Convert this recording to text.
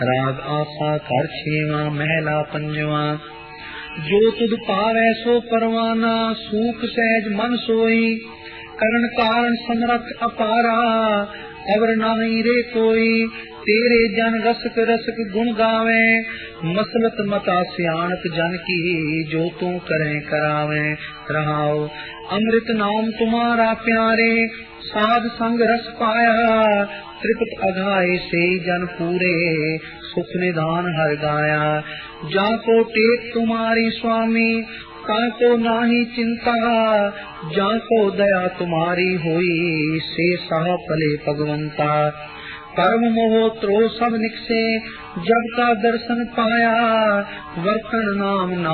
राग आसा कर छेवा महला पंजवा। जो तुद पावै सो परवाना सूख सहज मन सोई। करण कारण समरथ अपारा अवर नाही रे कोई। तेरे जन रसक रसक गुण गावे मसलत मता सियाणत जन की। जो तू करें करावे रहाओ अमृत नाम तुम्हारा प्यारे। साध संग रस पाया त्रिपत अघाए से जन पूरे। सुख निधान हर गाया जाको टेक तुम्हारी स्वामी। ताको नाही चिंता जाको दया तुम्हारी हुई। से सह पले भगवंता कर्म मोह त्रो सब निकसे। जब का दर्शन पाया वर्तन नाम